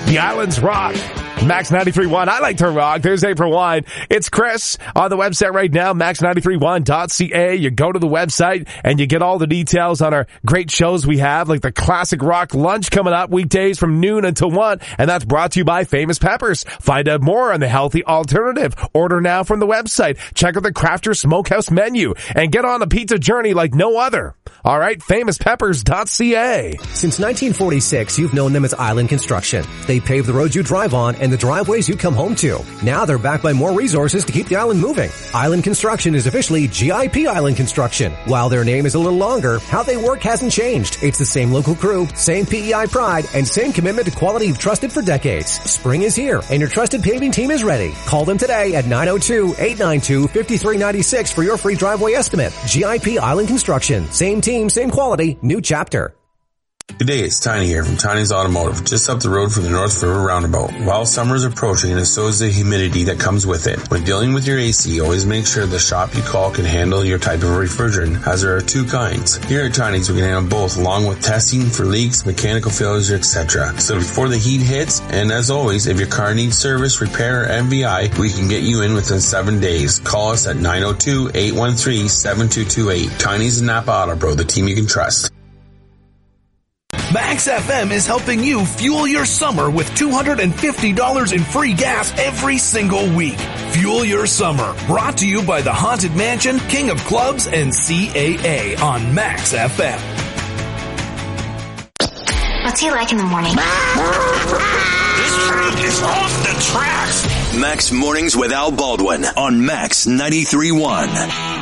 The Islands rock. Max 93.1. I like to rock. There's A for wine. It's Chris on the website right now, max931.ca. You go to the website and you get all the details on our great shows we have, like the Classic Rock Lunch coming up weekdays from noon until 1. And that's brought to you by Famous Peppers. Find out more on the healthy alternative. Order now from the website. Check out the Crafter Smokehouse menu and get on a pizza journey like no other. All right, famouspeppers.ca. Since 1946, you've known them as Island Construction. They pave the roads you drive on and the driveways you come home to. Now they're backed by more resources to keep the island moving. Island Construction is officially GIP Island Construction. While their name is a little longer, how they work hasn't changed. It's the same local crew, same PEI pride, and same commitment to quality you've trusted for decades. Spring is here, and your trusted paving team is ready. Call them today at 902-892-5396 for your free driveway estimate. GIP Island Construction. Same team, same quality, new chapter. Good day, it's Tiny here from Tiny's Automotive, just up the road from the North River Roundabout. While summer is approaching, and so is the humidity that comes with it. When dealing with your AC, always make sure the shop you call can handle your type of refrigerant, as there are two kinds. Here at Tiny's, we can handle both, along with testing for leaks, mechanical failures, etc. So before the heat hits, and as always, if your car needs service, repair, or MVI, we can get you in within 7 days. Call us at 902-813-7228. Tiny's and Napa Auto Pro, the team you can trust. Max FM is helping you fuel your summer with $250 in free gas every single week. Fuel your summer. Brought to you by the Haunted Mansion, King of Clubs, and CAA on Max FM. What's he like in the morning? This train is off the tracks. Max Mornings with Al Baldwin on Max 93.1.